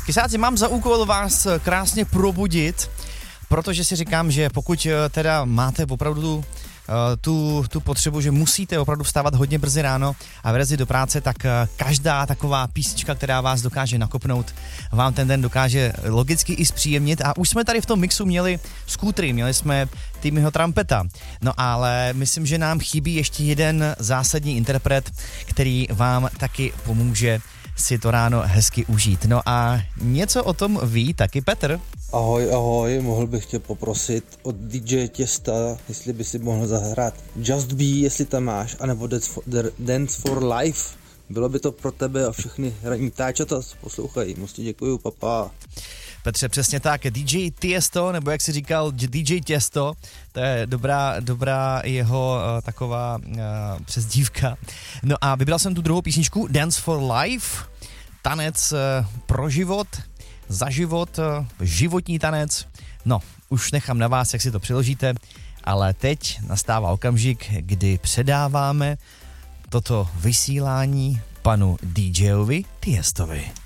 Kysáci, mám za úkol vás krásně probudit, protože si říkám, že pokud teda máte opravdu tu potřebu, že musíte opravdu vstávat hodně brzy ráno a vyrazit do práce, tak každá taková písnička, která vás dokáže nakopnout, vám ten den dokáže logicky i zpříjemnit. A už jsme tady v tom mixu měli skútry, měli jsme Timmyho Trumpeta. No ale myslím, že nám chybí ještě jeden zásadní interpret, který vám taky pomůže si to ráno hezky užít. No a něco o tom ví taky Petr. Ahoj, mohl bych tě poprosit od DJ Těsta, jestli by si mohl zahrát Just Be, jestli tam máš, anebo Dance for Life. Bylo by to pro tebe a všechny hraní táčata, poslouchají. Moc ti děkuju, papa. Petře, přesně tak, DJ Tiesto, nebo jak si říkal DJ Těsto, to je dobrá jeho taková přezdívka. No a vybral jsem tu druhou písničku Dance for Life, tanec pro život, za život, životní tanec. No, už nechám na vás, jak si to přiložíte, ale teď nastává okamžik, kdy předáváme toto vysílání panu DJovi Tiestovi.